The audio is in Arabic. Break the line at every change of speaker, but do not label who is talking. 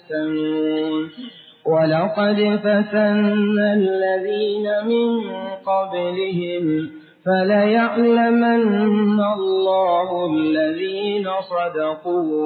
يفتنون ولقد فتنا الذين من قبلهم فليعلمن الله الذين صدقوا